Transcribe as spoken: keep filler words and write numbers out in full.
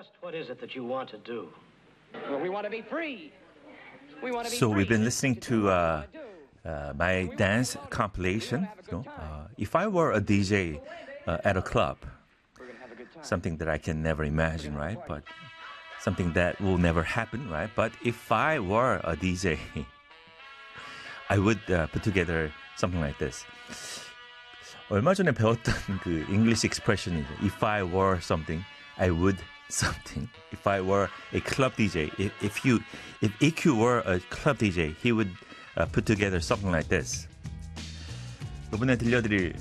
Just what is it that you want to do? Well, we want to be free. We want to be So free. we've been listening to uh, Do. uh, my dance compilation. You know, uh, if I were a D J uh, at a club, We're gonna have a good time. something that I can never imagine, right? But something that will never happen, right? But if I were a D J, I would uh, put together something like this. 얼마 전에 배웠던 그 English expression이죠. If I were something, I would something. If I were a club D J, if, if you, if E Q were a club D J, he would uh, put together something like this. 이번에 들려드릴